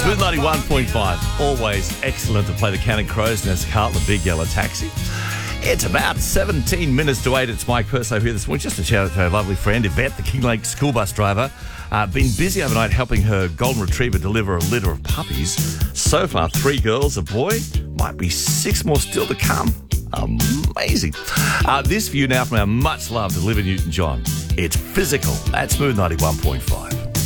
Smooth 91.5. Always excellent to play the Cannon Crows and that's Carlton, the big yellow taxi. It's about 17 minutes to 8. It's Mike Perso here this morning. Just a shout out to our lovely friend, Yvette, the Kinglake school bus driver. Been busy overnight helping her golden retriever deliver a litter of puppies. So far, 3 girls, a boy. Might be 6 more still to come. Amazing. This view now from our much loved Olivia Newton-John. It's physical at Smooth 91.5.